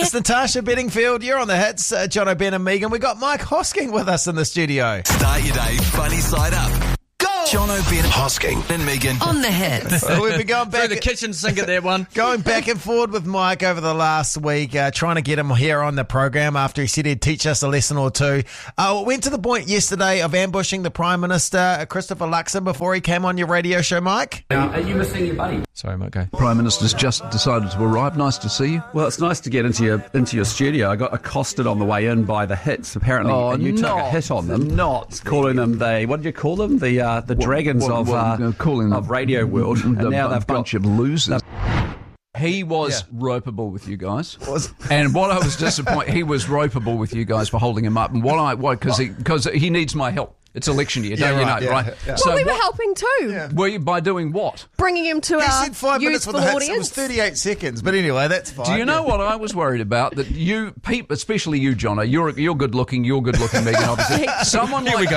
It's Natasha Bedingfield. You're on the hits. John O'Ben and Megan. We got Mike Hosking with us in the studio. Start your day funny side up. Go! John O'Ben, Hosking and Megan. On the hits. We've been going back Through the kitchen sink at that one. Going back and forward with Mike over the last week, trying to get him here on the program after he said he'd teach us a lesson or two. Went to the point yesterday of ambushing the Prime Minister, Christopher Luxon, before he came on your radio show, Mike. Are you missing your buddy? Sorry, mate, go. Prime Minister's just decided to arrive. Nice to see you. Well, it's nice to get into your studio. I got accosted on the way in by the hits. Apparently, you took a hit on them. Calling them what did you call them? The dragons of Radio World. And now they've bunch of losers. He was ropeable with you guys, and what I was disappointed, he was ropeable with you guys for holding him up, and because he needs my help. It's election year, don't you know, right? Yeah. So well, we were helping too. Yeah. Were you by doing what? Bringing him to He our said 5 minutes for the youthful hits. It was audience. 38 seconds, but anyway, that's fine. Do you know what I was worried about? That you, especially you, Jono, you're good looking, Megan, obviously. Someone like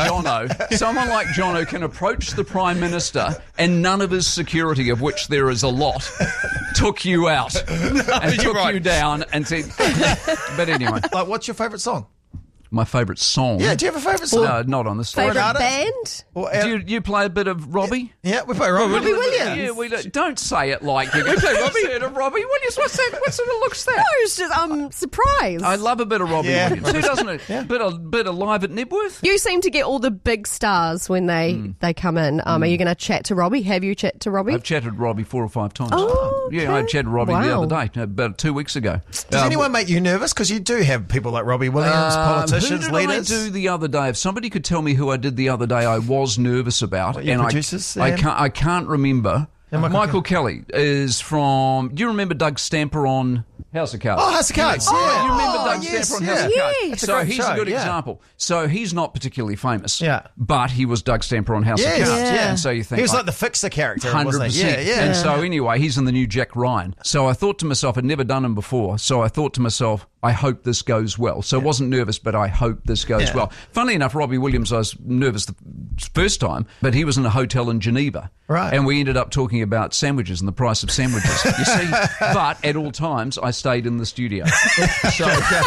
Jono can approach the Prime Minister and none of his security, of which there is a lot, took you out and took you down and said, but anyway. Like, what's your favourite song? My favourite song? Yeah, do you have a favourite song? No, not on this. Favourite band? Do you play a bit of Robbie? Yeah, we play Robbie. Robbie Williams. Yeah, we don't say it like you're going to play Robbie Williams. What's that? What sort of looks that? No, it's just surprised. I love a bit of Robbie Williams. Who doesn't it? Yeah. Bit of live at Nebworth. You seem to get all the big stars when they come in. Are you going to chat to Robbie? Have you chat to Robbie? I've chatted Robbie 4 or 5 times. Oh, okay. Yeah, I chatted Robbie the other day, about 2 weeks ago. Does anyone make you nervous? Because you do have people like Robbie Williams, politicians, who did leaders. I do the other day? If somebody could tell me who I did the other day, I was nervous about. What, your and producers, I can't remember. Yeah, Michael Kelly is from. Do you remember Doug Stamper on House of Cards? Oh, House of Cards. Yeah. Yeah. You remember Doug yes, Stamper on House of Cards? Yes. So great he's show, a good example. So he's not particularly famous. Yeah. But he was Doug Stamper on House of Cards. Yeah. And so you think he was like the fixer character, 100%. wasn't he? Yeah. And so anyway, he's in the new Jack Ryan. So I thought to myself, I'd never done him before. So I thought to myself, I hope this goes well. So I wasn't nervous, but I hope this goes well. Funnily enough, Robbie Williams, I was nervous the first time, but he was in a hotel in Geneva. Right. And we ended up talking about sandwiches and the price of sandwiches. You see, but at all times, I stayed in the studio. So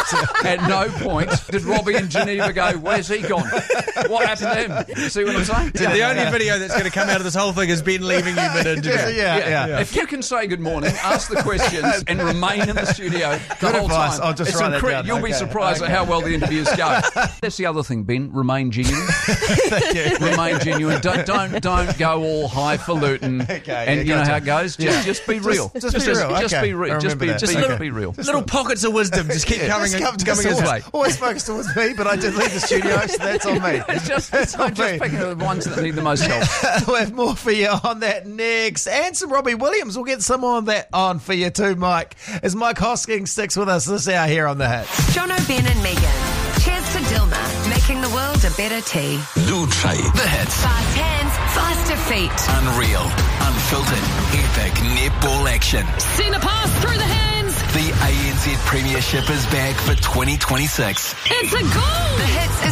at no point did Robbie in Geneva go, where's he gone? What happened to him? You see what I'm saying? The only video that's going to come out of this whole thing is Ben leaving you mid-interview. Yeah. If you can say good morning, ask the questions, and remain in the studio the Good whole advice. time, I'll just write that down. You'll be surprised at how well the interviews go. That's the other thing, Ben. Remain genuine. Thank you. Remain genuine. Don't go all highfalutin. And you know how it goes. Just be real. Just be real. Just be real. Just be real. Little pockets of wisdom just keep coming his way. Always focused towards me, but I did leave the studio, so that's on me. It's just on me. picking the ones that need the most help. We'll have more for you on that next. And some Robbie Williams. We'll get some on that on for you too, Mike. As Mike Hosking sticks with us this hour here on The Hits. John O'Ben and Megan. Cheers to Dilma, making the world a better tea. Luce. The hits. Fast hands, faster feet. Unreal. Unfiltered. Epic netball action. Send a pass through the hands. The ANZ Premiership is back for 2026. It's a goal. The Hits is